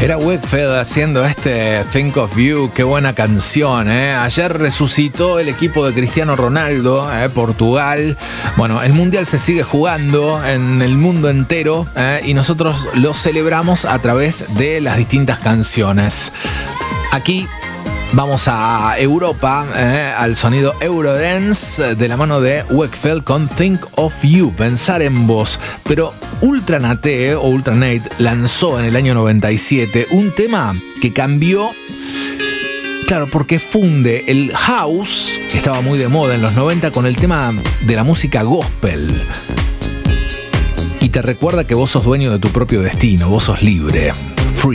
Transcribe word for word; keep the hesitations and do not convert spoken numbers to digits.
Era Wakefield haciendo este Think of You, qué buena canción, ¿eh? Ayer resucitó el equipo de Cristiano Ronaldo, ¿eh? Portugal. Bueno, el Mundial se sigue jugando en el mundo entero, ¿eh? Y nosotros lo celebramos a través de las distintas canciones. Aquí vamos a Europa, eh, al sonido Eurodance de la mano de Wakefield con Think of You, pensar en vos. Pero Ultranate o Ultranate lanzó en el año noventa y siete un tema que cambió, claro, porque funde el house, que estaba muy de moda en los noventa, con el tema de la música gospel. Y te recuerda que vos sos dueño de tu propio destino, vos sos libre.